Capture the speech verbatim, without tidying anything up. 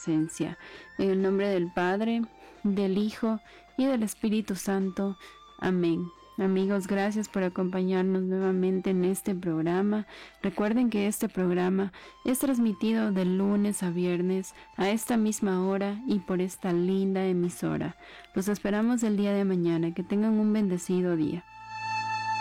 presencia. En el nombre del Padre, del Hijo y del Espíritu Santo. Amén. Amigos, gracias por acompañarnos nuevamente en este programa. Recuerden que este programa es transmitido de lunes a viernes a esta misma hora y por esta linda emisora. Los esperamos el día de mañana. Que tengan un bendecido día.